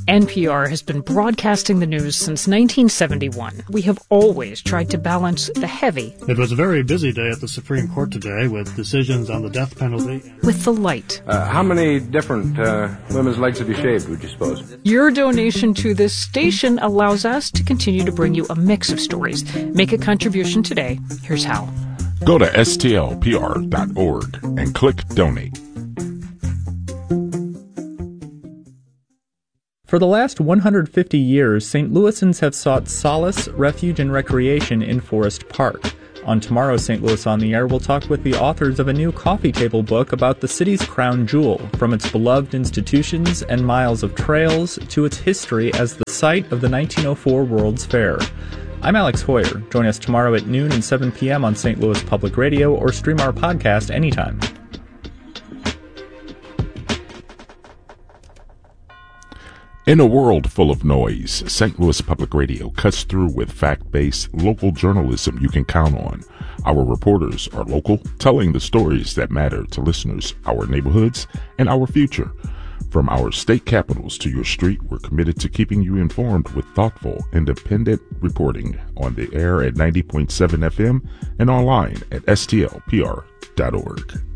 NPR has been broadcasting the news since 1971. We have always tried to balance the heavy. It was a very busy day at the Supreme Court today with decisions on the death penalty. With the light. How many different women's legs have you shaved, would you suppose? Your donation to this station allows us to continue to bring you a mix of stories. Make a contribution today. Here's how. Go to stlpr.org and click Donate. For the last 150 years, St. Louisans have sought solace, refuge, and recreation in Forest Park. On tomorrow's St. Louis on the Air, we'll talk with the authors of a new coffee table book about the city's crown jewel, from its beloved institutions and miles of trails to its history as the site of the 1904 World's Fair. I'm Alex Hoyer. Join us tomorrow at noon and 7 p.m. on St. Louis Public Radio or stream our podcast anytime. In a world full of noise, St. Louis Public Radio cuts through with fact-based local journalism you can count on. Our reporters are local, telling the stories that matter to listeners, our neighborhoods, and our future. From our state capitals to your street, we're committed to keeping you informed with thoughtful, independent reporting on the air at 90.7 FM and online at stlpr.org.